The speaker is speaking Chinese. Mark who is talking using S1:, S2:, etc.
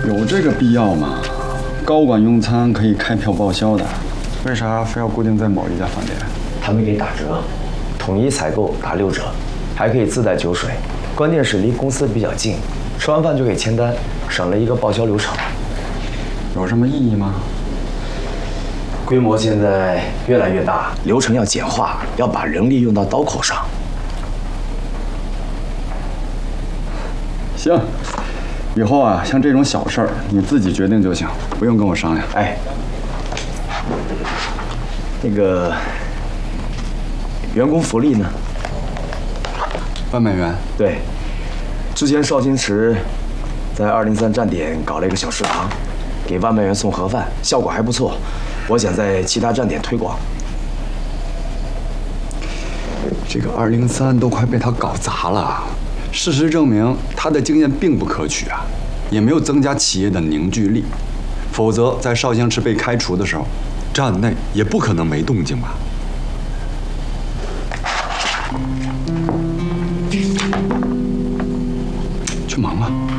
S1: 有这个必要吗？高管用餐可以开票报销的，为啥非要固定在某一家饭店？
S2: 他们给打折，统一采购打6折，还可以自带酒水。关键是离公司比较近，吃完饭就可以签单，省了一个报销流程。
S1: 有什么意义吗？
S2: 规模现在越来越大，流程要简化，要把人力用到刀口上。
S1: 行，以后啊，像这种小事儿你自己决定就行，不用跟我商量。
S2: 哎，那个员工福利呢
S1: 万美元。
S2: 对，之前绍兴池在203站点搞了一个小食堂，给外卖员送盒饭，效果还不错。我想在其他站点推广。
S1: 这个203都快被他搞砸了，事实证明他的经验并不可取啊，也没有增加企业的凝聚力。否则，在绍兴池被开除的时候，站内也不可能没动静吧？去忙吧。